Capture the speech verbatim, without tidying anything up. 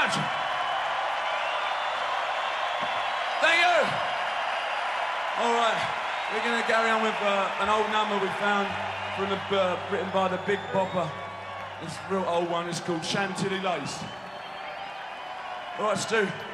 much. Thank you. All right, we're going to carry on with uh, an old number we found from the, uh, written by the Big Bopper. It's a real old one. It's called Chantilly Lace. All right, Stu.